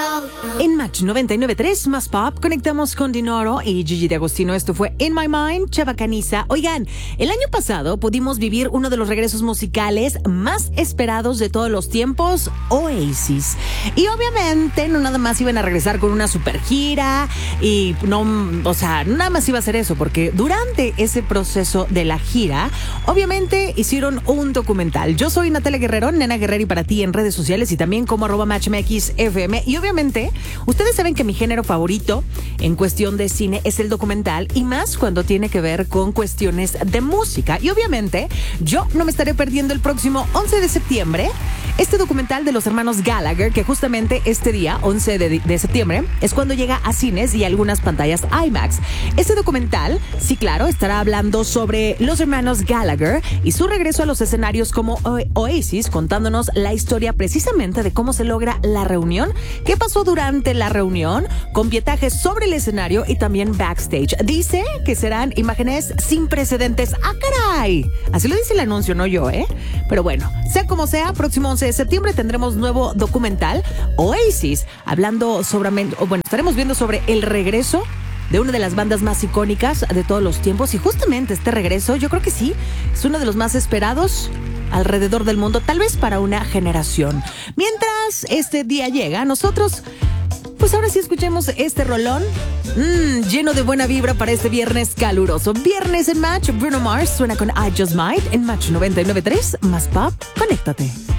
En Match 99.3 más pop, conectamos con Dinoro y Gigi D'Agostino. Esto fue In My Mind, Chava Caniza. Oigan, el año pasado pudimos vivir uno de los regresos musicales más esperados de todos los tiempos, Oasis. Y obviamente no nada más iban a regresar con una super gira y no, o sea, nada más iba a ser eso, porque durante ese proceso de la gira, obviamente hicieron un documental. Yo soy Natalia Guerrero, Nena Guerrero, y para ti en redes sociales y también como @MatchMXFM. Y obviamente, ustedes saben que mi género favorito en cuestión de cine es el documental, y más cuando tiene que ver con cuestiones de música. Y obviamente, yo no me estaré perdiendo el próximo 11 de septiembre este documental de los hermanos Gallagher, que justamente este día, 11 de septiembre, es cuando llega a cines y algunas pantallas IMAX. Este documental, sí, claro, estará hablando sobre los hermanos Gallagher y su regreso a los escenarios como Oasis, contándonos la historia precisamente de cómo se logra la reunión, qué pasó durante la reunión, con pietajes sobre el escenario y también backstage. Dice que serán imágenes sin precedentes. ¡Ah, caray! Así lo dice el anuncio, no yo, ¿eh? Pero bueno, sea como sea, próximo 11 de septiembre tendremos nuevo documental, Oasis, hablando sobre, bueno, estaremos viendo sobre el regreso de una de las bandas más icónicas de todos los tiempos. Y justamente este regreso, yo creo que sí, es uno de los más esperados alrededor del mundo, tal vez para una generación. Mientras este día llega, nosotros, pues ahora sí escuchemos este rolón lleno de buena vibra para este viernes caluroso. Viernes en Match, Bruno Mars suena con I Just Might en Match 99.3, más pop, conéctate.